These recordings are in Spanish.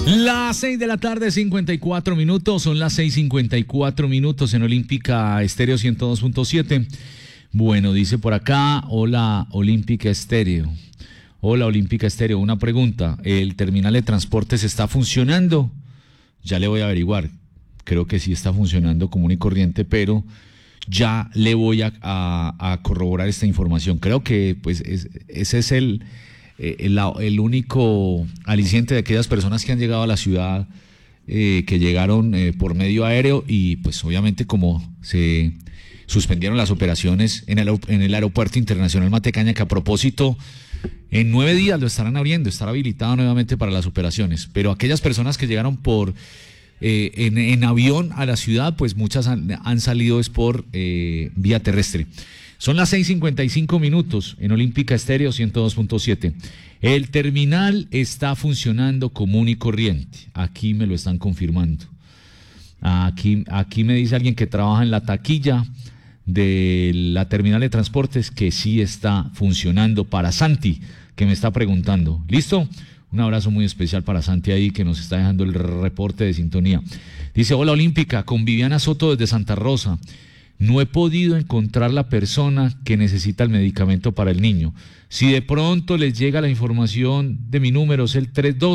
Las 6 de la tarde, 54 minutos, son las 6:54 minutos en Olímpica Estéreo 102.7. Bueno, dice por acá, hola Olímpica Estéreo. Hola Olímpica Estéreo, una pregunta, ¿el terminal de transportes está funcionando? Ya le voy a averiguar, creo que sí está funcionando común y corriente, pero ya le voy a corroborar esta información. Creo que pues ese es el único aliciente de aquellas personas que han llegado a la ciudad, que llegaron por medio aéreo y pues obviamente como se suspendieron las operaciones en el Aeropuerto Internacional Matecaña, que a propósito en 9 días lo estarán abriendo, estará habilitado nuevamente para las operaciones, pero aquellas personas que llegaron por en avión a la ciudad, pues muchas han salido es por vía terrestre. Son las 6:55 minutos en Olímpica Estéreo 102.7. El terminal está funcionando común y corriente. Aquí me lo están confirmando. Aquí me dice alguien que trabaja en la taquilla de la terminal de transportes que sí está funcionando. Para Santi, que me está preguntando. ¿Listo? Un abrazo muy especial para Santi ahí, que nos está dejando el reporte de sintonía. Dice, hola Olímpica, con Viviana Soto desde Santa Rosa. No he podido encontrar la persona que necesita el medicamento para el niño. Si de pronto les llega la información de mi número, es el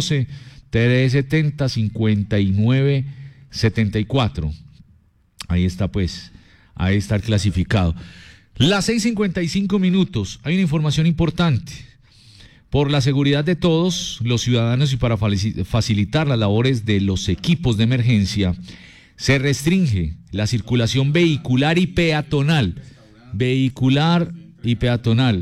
312-370-5974. Ahí está pues, ahí está el clasificado. Las 6:55 minutos, hay una información importante. Por la seguridad de todos los ciudadanos y para facilitar las labores de los equipos de emergencia, se restringe la circulación vehicular y peatonal. Vehicular y peatonal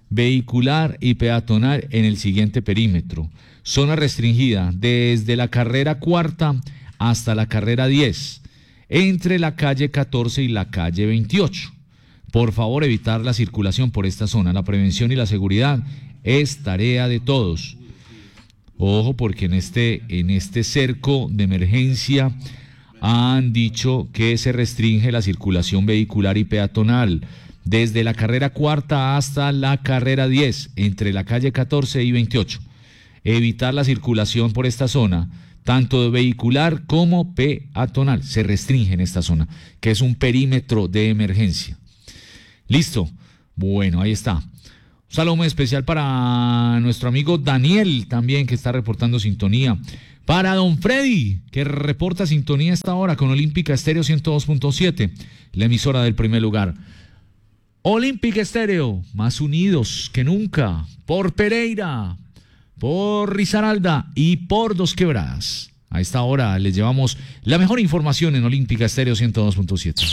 en el siguiente perímetro. Zona restringida desde la carrera cuarta hasta la carrera 10, entre la calle 14 y la calle 28. Por favor, evitar la circulación por esta zona. La prevención y la seguridad es tarea de todos. Ojo, porque en este cerco de emergencia han dicho que se restringe la circulación vehicular y peatonal desde la carrera cuarta hasta la carrera 10, entre la calle 14 y 28. Evitar la circulación por esta zona, tanto de vehicular como peatonal. Se restringe en esta zona, que es un perímetro de emergencia. ¿Listo? Bueno, ahí está. Un saludo muy especial para nuestro amigo Daniel, también, que está reportando sintonía. Para don Freddy, que reporta sintonía a esta hora con Olímpica Estéreo 102.7, la emisora del primer lugar. Olímpica Estéreo, más unidos que nunca, por Pereira, por Risaralda y por Dos Quebradas. A esta hora les llevamos la mejor información en Olímpica Estéreo 102.7.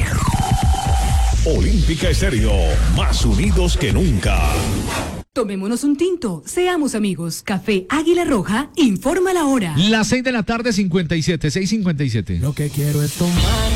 Olímpica Estéreo, más unidos que nunca. Tomémonos un tinto, seamos amigos. Café Águila Roja, informa la hora. Las 6 de la tarde, 57, 6:57. Lo que quiero es tomar